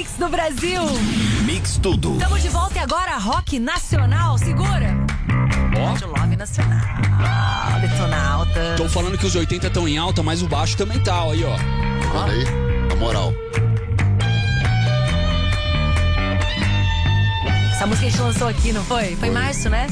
mix do Brasil. Mix tudo. Estamos de volta e agora Rock Nacional. Segura. Rádio Love Nacional. Detonautas. Estão falando que os 80 estão em alta, mas o baixo também tá, aí, ó. Olha aí, a moral. Essa música a gente lançou aqui, não foi? Foi em março, né?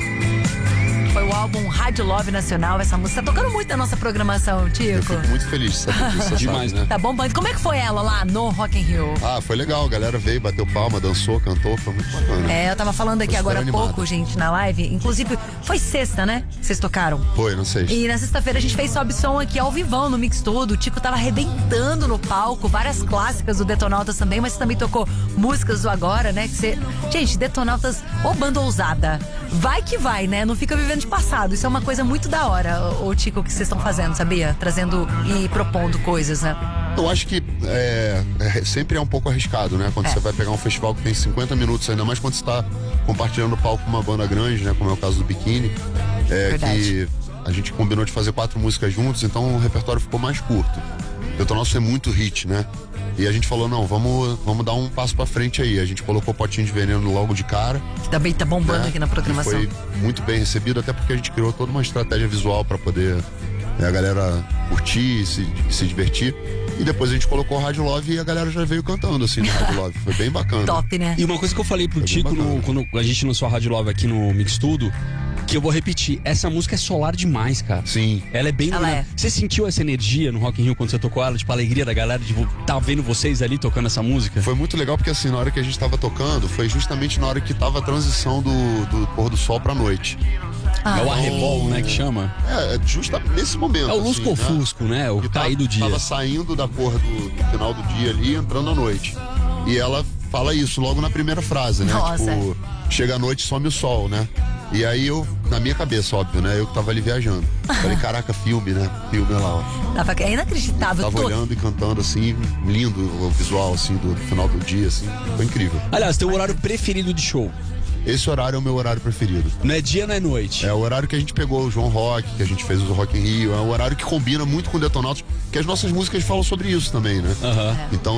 Foi o álbum Rádio Love Nacional. Essa música tá tocando muito na nossa programação, Eu Tico. fico muito feliz de saber disso, você Demais, sabe, né? Tá bombando. Como é que foi ela lá no Rock in Rio? Ah, foi legal, a galera veio, bateu palma, dançou, cantou, foi muito bacana. Eu tava falando aqui Foi agora há super pouco, animado. gente, na live. Inclusive, foi sexta, né? Que vocês tocaram. Foi, não sei. E na sexta-feira a gente fez Sobe Som aqui ao vivão no Mix Tudo. O Tico tava arrebentando no palco, várias clássicas do Detonautas também, mas você também tocou músicas do agora, né? Que você... Gente, Detonautas, ô banda ousada. Vai que vai, né? Não fica vivendo de passado. Isso é uma coisa muito da hora, o Tico, que vocês estão fazendo, sabia? Trazendo e propondo coisas, né? Eu acho que sempre é um pouco arriscado, né? Quando você vai pegar um festival que tem 50 minutos, ainda mais quando você tá compartilhando o palco com uma banda grande, né? Como é o caso do Biquíni. Verdade. Que a gente combinou de fazer 4 músicas juntos, então o repertório ficou mais curto. Detonautas é muito hit, né? E a gente falou, não, vamos dar um passo pra frente aí. A gente colocou Potinho de Veneno logo de cara. Que também tá bombando né? aqui na programação. E foi muito bem recebido, até porque a gente criou toda uma estratégia visual pra poder a galera curtir, se divertir. E depois a gente colocou Rádio Love e a galera já veio cantando assim no Rádio Love. Foi bem bacana. Top, né? E uma coisa que eu falei pro Foi bem Tico bacana. quando a gente lançou a Rádio Love aqui no Mix Tudo, que eu vou repetir, essa música é solar demais, cara. Sim. Ela é bem Ela iluminada. é. Você sentiu essa energia no Rock in Rio quando você tocou ela? Tipo, a alegria da galera de tá vendo vocês ali tocando essa música? Foi muito legal porque assim, na hora que a gente tava tocando, foi justamente na hora que tava a transição do pôr do sol pra noite. É o arrebol, né, que chama? Justamente nesse momento. É o assim, lusco-fusco, né? O Que cair do dia. Tava saindo da cor do final do dia ali, entrando à noite. E ela fala isso logo na primeira frase, né? Nossa. Tipo, chega a noite, some o sol, né? E aí eu, na minha cabeça, óbvio, né? Eu que tava ali viajando. Falei, caraca, filme, né? Filme lá, ó. É inacreditável. Tava olhando e cantando assim, lindo o visual, assim, do final do dia, assim. Foi incrível. Aliás, teu horário preferido de show? Esse horário é o meu horário preferido. Não é dia, não é noite. É o horário que a gente pegou o João Rock, que a gente fez o Rock in Rio. É um horário que combina muito com o Detonautas, que as nossas músicas falam sobre isso também, né? Então,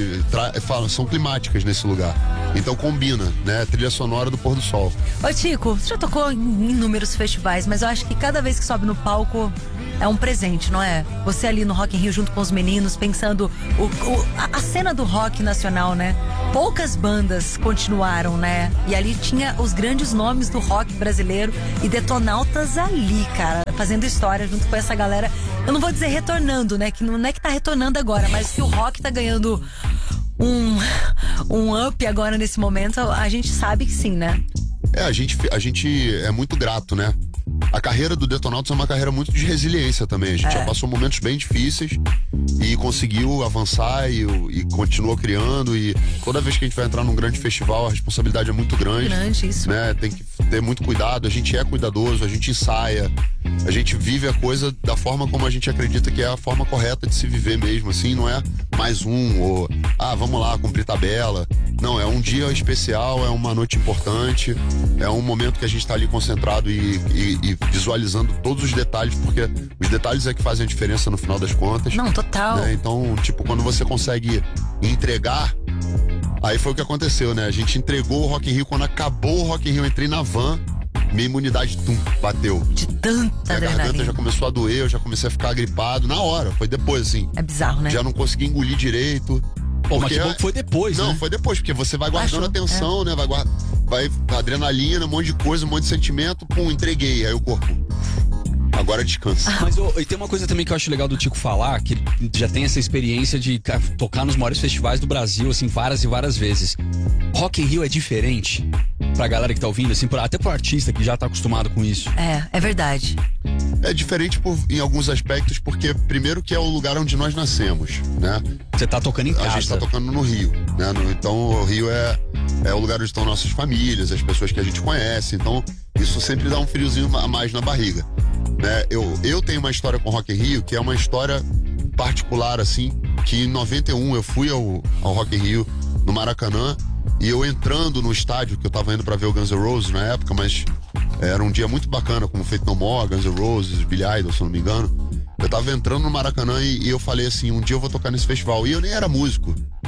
são climáticas nesse lugar. Então combina, né? Trilha sonora do pôr do sol. Ô Tico, você já tocou em inúmeros festivais, mas eu acho que cada vez que sobe no palco é um presente, não é? Você ali no Rock in Rio junto com os meninos, pensando a cena do rock nacional, né? Poucas bandas continuaram, né? E ali tinha os grandes nomes do rock brasileiro e Detonautas ali, cara, fazendo história junto com essa galera. Eu não vou dizer retornando, né? Que não é que tá retornando agora, mas que o rock tá ganhando um up agora nesse momento, a gente sabe que sim, né? A gente é muito grato, né? A carreira do Detonautas é uma carreira muito de resiliência também. A gente já passou momentos bem difíceis e conseguiu avançar e continuou criando. E toda vez que a gente vai entrar num grande festival, a responsabilidade é muito grande. Grande, isso. Né? Tem que ter muito cuidado. A gente é cuidadoso, a gente ensaia, a gente vive a coisa da forma como a gente acredita que é a forma correta de se viver mesmo. Assim, não é mais ou vamos lá, cumprir tabela. Não, é um dia especial, é uma noite importante, é um momento que a gente tá ali concentrado e visualizando todos os detalhes, porque os detalhes é que fazem a diferença no final das contas. Não, total. Né? Então, tipo, quando você consegue entregar, aí foi o que aconteceu, né? A gente entregou o Rock in Rio, quando acabou o Rock in Rio, eu entrei na van, minha imunidade bateu. De tanta A garganta adrenalina. já começou a doer, eu já comecei a ficar gripado na hora, foi depois, assim. É bizarro, né? Já não consegui engolir direito. Pô, mas Porque que bom que foi depois, Não, né? foi depois, porque você vai guardando Achou, a tensão, né? Vai adrenalina, um monte de coisa, um monte de sentimento, pum, entreguei. Aí o corpo, agora descansa. Mas e tem uma coisa também que eu acho legal do Tico falar, que ele já tem essa experiência de tocar nos maiores festivais do Brasil, assim, várias e várias vezes. Rock in Rio é diferente pra galera que tá ouvindo, assim, até pro artista que já tá acostumado com isso. É verdade. É diferente em alguns aspectos, porque primeiro que é o lugar onde nós nascemos, né? Você tá tocando em casa. A gente tá tocando no Rio, né? Então o Rio é o lugar onde estão nossas famílias, as pessoas que a gente conhece. Então isso sempre dá um friozinho a mais na barriga, né? Eu tenho uma história com Rock in Rio que é uma história particular, assim, que em 91 eu fui ao Rock in Rio no Maracanã, e eu entrando no estádio, que eu tava indo pra ver o Guns N' Roses na época, mas era um dia muito bacana, como Faith No More, Guns N' Roses, Billy Idol, se eu não me engano. Eu tava entrando no Maracanã e eu falei assim, um dia eu vou tocar nesse festival. E eu nem era músico,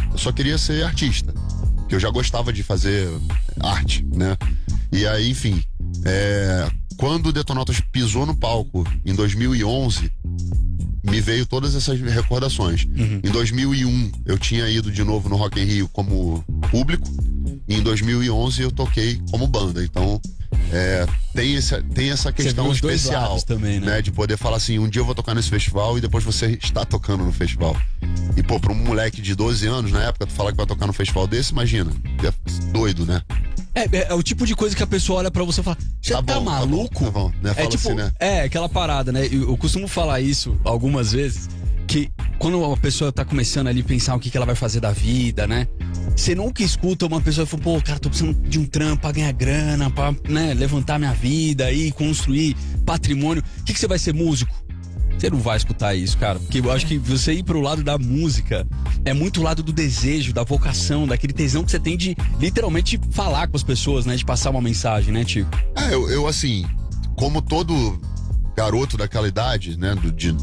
Eu só queria ser artista, que eu já gostava de fazer arte, né? E aí, enfim, quando o Detonautas pisou no palco em 2011, me veio todas essas recordações. Em 2001, eu tinha ido de novo no Rock in Rio como público, e em 2011 eu toquei como banda. Então, tem essa questão os dois especial lados também, né? De poder falar assim, um dia eu vou tocar nesse festival e depois você está tocando no festival. E pô, pra um moleque de 12 anos na época, tu falar que vai tocar no festival desse, imagina, é doido, né? É o tipo de coisa que a pessoa olha pra você e fala, você tá maluco? Tá bom, né? Fala tipo, assim, né? aquela parada, né? Eu costumo falar isso algumas vezes, que quando uma pessoa tá começando ali a pensar o que ela vai fazer da vida, né? Você nunca escuta uma pessoa e fala, pô, cara, tô precisando de um trampo pra ganhar grana, pra, né, levantar minha vida e construir patrimônio. O que você vai ser, músico? Você não vai escutar isso, cara. Porque eu acho que você ir pro lado da música é muito o lado do desejo, da vocação, daquele tesão que você tem de literalmente falar com as pessoas, né? De passar uma mensagem, né, Tico? Eu assim, como todo garoto daquela idade, né? De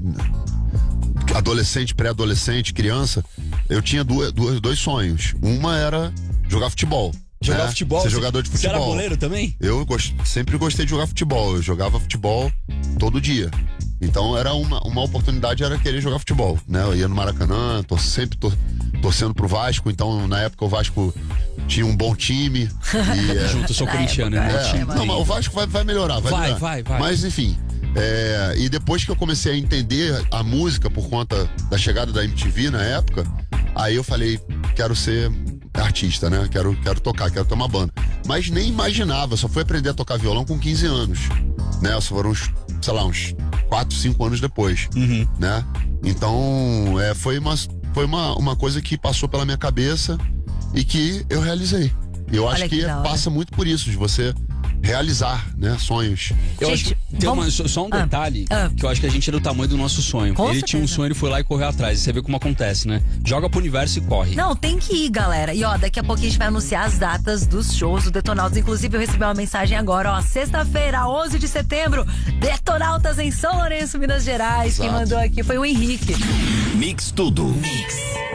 adolescente, pré-adolescente, criança, eu tinha dois sonhos. Uma era jogar futebol. Jogar futebol? Ser jogador de futebol. Você era goleiro também? Eu sempre gostei de jogar futebol. Eu jogava futebol todo dia. Então era uma oportunidade, era querer jogar futebol, né? Eu ia no Maracanã, sempre torcendo pro Vasco. Então, na época, o Vasco tinha um bom time. E, Junto, eu sou corintiano, né? Não, mas o Vasco vai melhorar, vai melhorar. Vai. Mas, enfim... e depois que eu comecei a entender a música por conta da chegada da MTV na época, aí eu falei, quero ser artista, né? Quero tocar, quero ter uma banda. Mas nem imaginava, só fui aprender a tocar violão com 15 anos, né? Só foram uns 4, 5 anos depois, né? Então, foi uma coisa que passou pela minha cabeça e que eu realizei. E eu acho que passa muito por isso, de você realizar, né, sonhos. Eu acho que tem só um detalhe que eu acho que a gente é do tamanho do nosso sonho. Ele tinha um sonho, ele foi lá e correu atrás. E você vê como acontece, né? Joga pro universo e corre. Não, tem que ir, galera. E ó, daqui a pouquinho a gente vai anunciar as datas dos shows do Detonautas. Inclusive, eu recebi uma mensagem agora, ó. Sexta-feira, 11 de setembro, Detonautas em São Lourenço, Minas Gerais. Exato. Quem mandou aqui foi o Henrique. Mix Tudo. Mix.